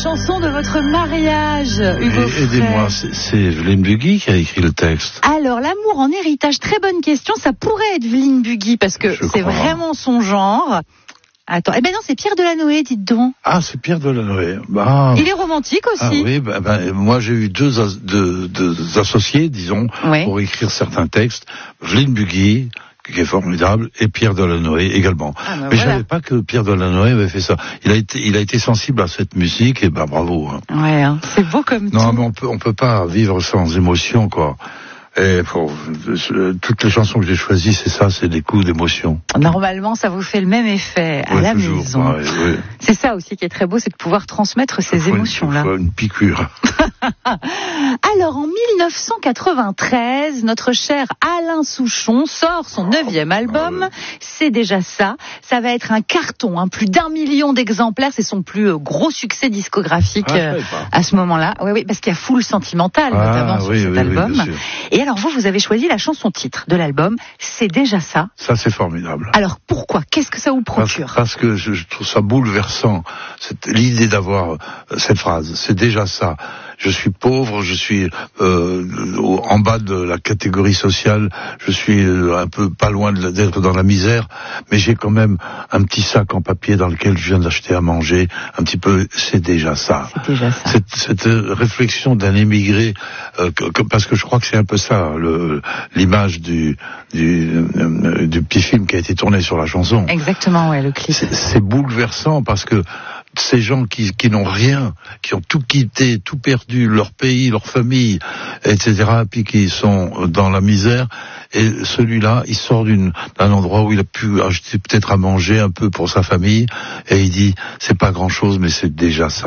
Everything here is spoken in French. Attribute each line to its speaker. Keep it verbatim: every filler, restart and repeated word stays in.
Speaker 1: chanson de votre mariage, Hugo Frey.
Speaker 2: Aidez-moi, c'est, c'est Evelyne Bugui qui a écrit le texte.
Speaker 1: Alors, l'amour en héritage, très bonne question. Ça pourrait être Evelyne Bugui parce que
Speaker 2: Je
Speaker 1: c'est
Speaker 2: crois.
Speaker 1: vraiment son genre. Attends, eh ben non, c'est Pierre Delanoë, dites donc.
Speaker 2: Ah, c'est Pierre Delanoë. Bah,
Speaker 1: Il est romantique aussi.
Speaker 2: ah oui, bah, bah, moi j'ai eu deux, as, deux, deux associés, disons,
Speaker 1: Ouais.
Speaker 2: pour écrire certains textes. Evelyne Bugui, qui est formidable, et Pierre Delanoë également.
Speaker 1: Ah, bah
Speaker 2: Mais
Speaker 1: voilà.
Speaker 2: je savais pas que Pierre Delanoë avait fait ça. Il a été, il a été sensible à cette musique, et bah bravo. Hein.
Speaker 1: Ouais, hein, c'est beau comme
Speaker 2: Non,
Speaker 1: tout.
Speaker 2: mais on peut, on peut pas vivre sans émotion, quoi. Et pour, euh, toutes les chansons que j'ai choisies, c'est ça, c'est des coups d'émotion.
Speaker 1: Normalement, ça vous fait le même effet à
Speaker 2: Ouais,
Speaker 1: la
Speaker 2: toujours,
Speaker 1: maison.
Speaker 2: ouais, ouais.
Speaker 1: C'est ça aussi qui est très beau, c'est de pouvoir transmettre ces
Speaker 2: Faut une-
Speaker 1: émotions-là.
Speaker 2: faut une piqûre.
Speaker 1: Alors, en mille neuf cent quatre-vingt-treize, notre cher Alain Souchon sort son neuvième album.
Speaker 2: Ah ouais.
Speaker 1: C'est déjà ça. Ça va être un carton, hein, plus d'un million d'exemplaires. C'est son plus euh, gros succès discographique
Speaker 2: Ah, je
Speaker 1: euh,
Speaker 2: savais pas.
Speaker 1: à ce moment-là. Oui, oui, parce qu'il y a Full Sentimental,
Speaker 2: Ah,
Speaker 1: notamment sur
Speaker 2: oui,
Speaker 1: cet
Speaker 2: oui, oui,
Speaker 1: album.
Speaker 2: bien sûr.
Speaker 1: Et alors, vous, vous avez choisi la chanson-titre de l'album. C'est déjà ça.
Speaker 2: Ça, c'est formidable.
Speaker 1: Alors, pourquoi? Qu'est-ce que ça vous
Speaker 2: Parce,
Speaker 1: procure?
Speaker 2: parce que je, je trouve ça bouleversant, cette, l'idée d'avoir euh, cette phrase. C'est déjà ça. Je suis pauvre, je suis euh, au- en bas de la catégorie sociale, je suis euh, un peu pas loin de, d'être dans la misère, mais j'ai quand même un petit sac en papier dans lequel je viens d'acheter à manger, un petit peu, c'est déjà ça.
Speaker 1: C'est déjà ça.
Speaker 2: Cette, cette euh, réflexion d'un émigré, euh, que- que- parce que je crois que c'est un peu ça, le, l'image du, du, euh, du petit film qui a été tourné sur la chanson.
Speaker 1: Exactement, ouais, le clip.
Speaker 2: C'est, c'est bouleversant parce que ces gens qui, qui n'ont rien, qui ont tout quitté, tout perdu, leur pays, leur famille, et cetera, puis qui sont dans la misère, et celui-là, il sort d'une, d'un endroit où il a pu acheter peut-être à manger un peu pour sa famille, et il dit, c'est pas grand-chose, mais c'est déjà ça.